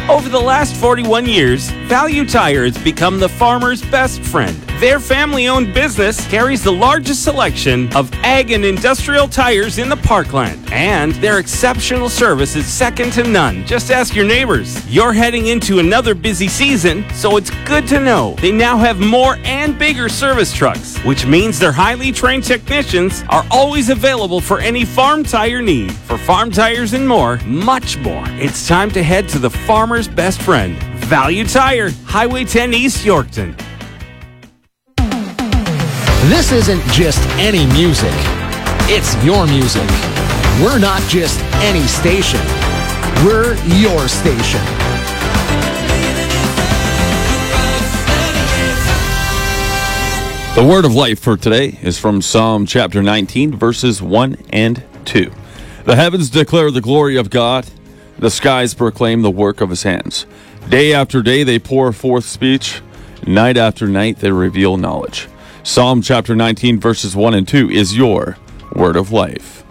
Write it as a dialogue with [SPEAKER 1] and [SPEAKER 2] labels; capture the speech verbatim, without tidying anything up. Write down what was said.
[SPEAKER 1] Over the last forty-one years, Value Tire has become the farmer's best friend. Their family-owned business carries the largest selection of ag and industrial tires in the Parkland, and their exceptional service is second to none. Just ask your neighbors. You're heading into another busy season, so it's good to know they now have more and bigger service trucks, which means their highly trained technicians are always available for any farm tire need. For farm tires and more, much more, it's time to head to the farmer's best friend, Value Tire, Highway ten East Yorkton.
[SPEAKER 2] This isn't just any music. It's your music. We're not just any station. We're your station.
[SPEAKER 3] The word of life for today is from Psalm chapter nineteen, verses one and two. The heavens declare the glory of God. The skies proclaim the work of his hands. Day after day they pour forth speech. Night after night they reveal knowledge. Psalm chapter nineteen, verses one and two is your word of life.